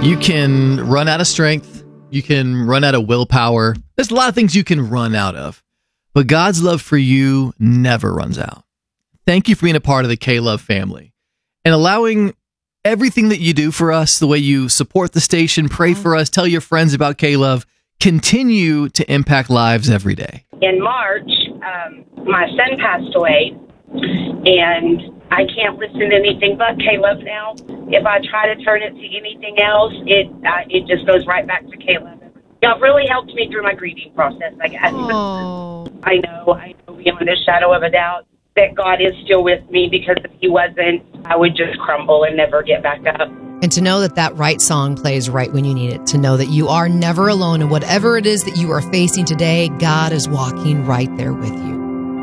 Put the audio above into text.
You can run out of strength. You can run out of willpower. There's a lot of things you can run out of. But God's love for you never runs out. Thank you for being a part of the K-Love family and allowing everything that you do for us, the way you support the station, pray for us, tell your friends about K-Love, continue to impact lives every day. In March, my son passed away, and I can't listen to anything but K-Love now. If I try to turn it to anything else, it just goes right back to K-Love. Y'all really helped me through my grieving process, I guess. Oh. I know beyond a shadow of a doubt that God is still with me, because if he wasn't, I would just crumble and never get back up. And to know that that right song plays right when you need it, to know that you are never alone, and whatever it is that you are facing today, God is walking right there with you.